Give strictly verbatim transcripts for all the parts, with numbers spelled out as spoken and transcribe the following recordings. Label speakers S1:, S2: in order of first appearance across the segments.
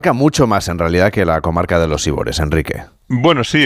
S1: Mucho más en realidad que la comarca de los Ibores, Enrique.
S2: Bueno, sí,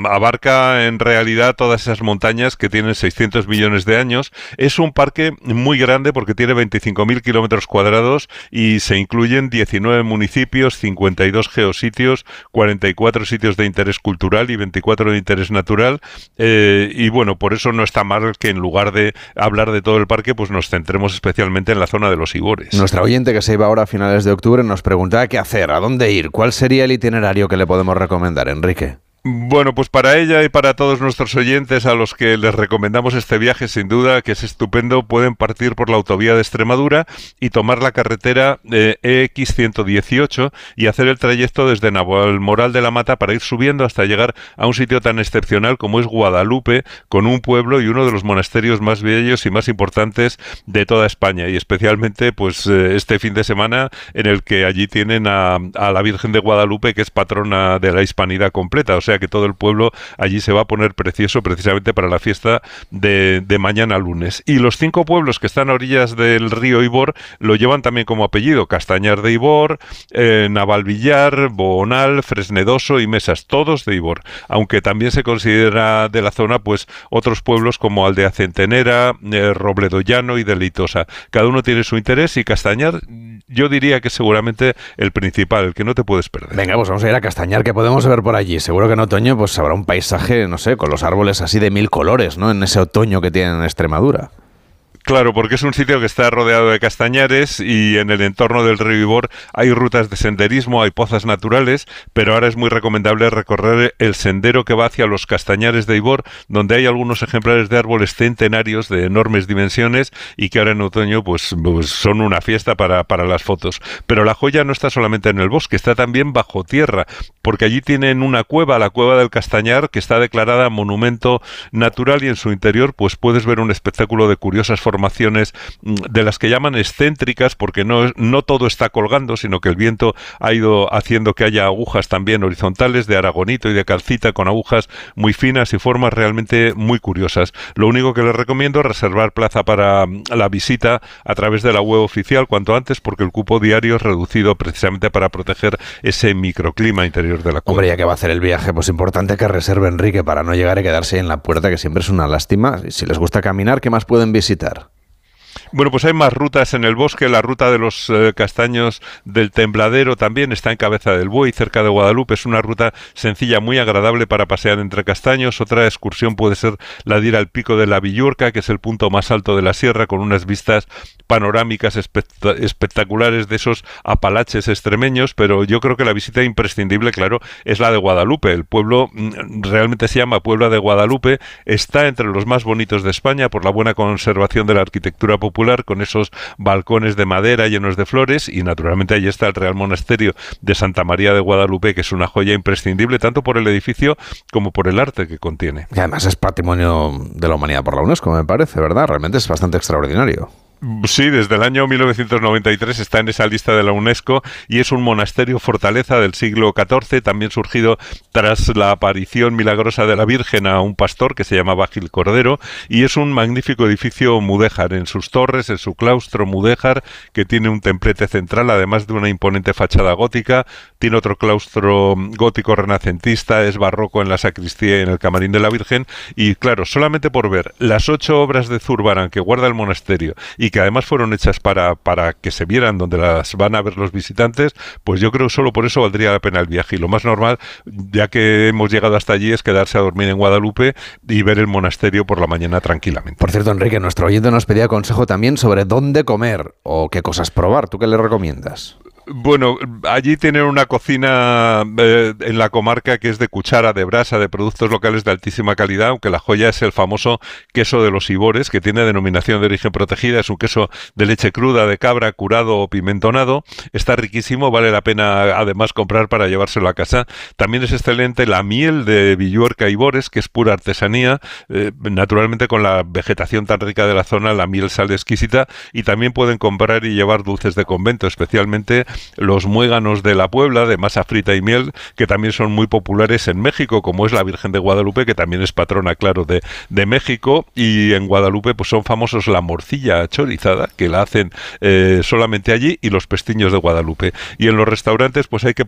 S2: abarca en realidad todas esas montañas que tienen seiscientos millones de años. Es un parque muy grande porque tiene veinticinco mil kilómetros cuadrados y se incluyen diecinueve municipios, cincuenta y dos geositios, cuarenta y cuatro sitios de interés cultural y veinticuatro de interés natural. Eh, y bueno, por eso no está mal que en lugar de hablar de todo el parque, pues nos centremos especialmente en la zona de los Ibores.
S1: Nuestra oyente que se iba ahora a finales de octubre nos preguntaba qué hacer, a dónde ir, cuál sería el itinerario que le podemos recomendar, Enrique.
S2: Bueno, pues para ella y para todos nuestros oyentes a los que les recomendamos este viaje, sin duda que es estupendo, pueden partir por la autovía de Extremadura y tomar la carretera eh, E X ciento dieciocho y hacer el trayecto desde Navalmoral de la Mata para ir subiendo hasta llegar a un sitio tan excepcional como es Guadalupe, con un pueblo y uno de los monasterios más bellos y más importantes de toda España, y especialmente pues eh, este fin de semana en el que allí tienen a, a la Virgen de Guadalupe, que es patrona de la hispanidad completa. O sea, que todo el pueblo allí se va a poner precioso precisamente para la fiesta de, de mañana lunes. Y los cinco pueblos que están a orillas del río Ibor lo llevan también como apellido: Castañar de Ibor, eh, Navalvillar, Boonal, Fresnedoso y Mesas, todos de Ibor, aunque también se considera de la zona pues otros pueblos como Aldea Centenera, eh, Robledo Llano y Deleitosa. Cada uno tiene su interés y Castañar yo diría que es seguramente el principal, el que no te puedes perder.
S1: Venga, pues vamos a ir a Castañar, que podemos ver por allí. Seguro que en otoño pues habrá un paisaje, no sé, con los árboles así de mil colores, ¿no? En ese otoño que tienen en Extremadura.
S2: Claro, porque es un sitio que está rodeado de castañares y en el entorno del río Ibor hay rutas de senderismo, hay pozas naturales, pero ahora es muy recomendable recorrer el sendero que va hacia los castañares de Ibor, donde hay algunos ejemplares de árboles centenarios de enormes dimensiones y que ahora en otoño pues, pues son una fiesta para, para las fotos. Pero la joya no está solamente en el bosque, está también bajo tierra, porque allí tienen una cueva, la Cueva del Castañar, que está declarada monumento natural, y en su interior pues puedes ver un espectáculo de curiosas formas formaciones de las que llaman excéntricas, porque no, no todo está colgando, sino que el viento ha ido haciendo que haya agujas también horizontales de aragonito y de calcita, con agujas muy finas y formas realmente muy curiosas. Lo único que les recomiendo es reservar plaza para la visita a través de la web oficial cuanto antes, porque el cupo diario es reducido precisamente para proteger ese microclima interior de la cueva.
S1: Hombre, ya que va a hacer el viaje, pues importante que reserve, Enrique, para no llegar y quedarse en la puerta, que siempre es una lástima. Si les gusta caminar, ¿qué más pueden visitar?
S2: Bueno, pues hay más rutas en el bosque. La ruta de los eh, castaños del Tembladero también está en Cabeza del Buey, cerca de Guadalupe. Es una ruta sencilla, muy agradable para pasear entre castaños. Otra excursión puede ser la de ir al Pico de la Villurca, que es el punto más alto de la sierra, con unas vistas panorámicas espect- espectaculares de esos apalaches extremeños. Pero yo creo que la visita imprescindible, claro, es la de Guadalupe. El pueblo mm, realmente se llama Puebla de Guadalupe. Está entre los más bonitos de España por la buena conservación de la arquitectura popular, con esos balcones de madera llenos de flores, y naturalmente allí está el Real Monasterio de Santa María de Guadalupe, que es una joya imprescindible tanto por el edificio como por el arte que contiene.
S1: Y además es patrimonio de la humanidad por la UNESCO, me parece, ¿verdad? Realmente es bastante extraordinario.
S2: Sí, desde el año mil novecientos noventa y tres está en esa lista de la UNESCO y es un monasterio fortaleza del siglo catorce, también surgido tras la aparición milagrosa de la Virgen a un pastor que se llamaba Gil Cordero, y es un magnífico edificio mudéjar en sus torres, en su claustro mudéjar, que tiene un templete central, además de una imponente fachada gótica. Tiene otro claustro gótico renacentista, es barroco en la sacristía y en el camarín de la Virgen, y claro, solamente por ver las ocho obras de Zurbarán que guarda el monasterio y que además fueron hechas para, para que se vieran donde las van a ver los visitantes, pues yo creo que solo por eso valdría la pena el viaje. Y lo más normal, ya que hemos llegado hasta allí, es quedarse a dormir en Guadalupe y ver el monasterio por la mañana tranquilamente.
S1: Por cierto, Enrique, nuestro oyente nos pedía consejo también sobre dónde comer o qué cosas probar. ¿Tú qué le recomiendas?
S2: Bueno, allí tienen una cocina eh, en la comarca que es de cuchara, de brasa, de productos locales de altísima calidad, aunque la joya es el famoso queso de los Ibores, que tiene denominación de origen protegida. Es un queso de leche cruda, de cabra, curado o pimentonado. Está riquísimo, vale la pena además comprar para llevárselo a casa. También es excelente la miel de Villuerca Ibores, que es pura artesanía. Eh, naturalmente, con la vegetación tan rica de la zona, la miel sale exquisita. Y también pueden comprar y llevar dulces de convento, especialmente los muéganos de la Puebla, de masa frita y miel, que también son muy populares en México, como es la Virgen de Guadalupe, que también es patrona, claro, de, de México. Y en Guadalupe pues son famosos la morcilla chorizada, que la hacen eh, solamente allí, y los pestiños de Guadalupe. Y en los restaurantes pues hay que